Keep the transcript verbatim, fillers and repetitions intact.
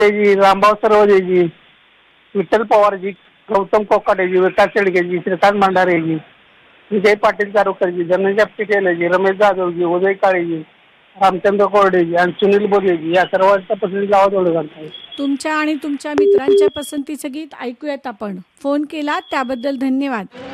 जी, रामभाऊ सरवदेजी, विठ्ठल पवारजी, गौतम कोकाटेजी, विकास शेळकेजी, श्रीकांत भंडारेजी, विजय पाटील चारोकरजी, धनंजय पिटेलेजी, रमेश जाधवजी, उदय काळेजी, रामचंद्र कोरडेजी आणि सुनील बोलेजी या सर्वांच्या पसंती गावात ओळख आहे. तुमच्या आणि तुमच्या मित्रांच्या पसंतीचं गीत ऐकूयात आपण. फोन केला त्याबद्दल धन्यवाद.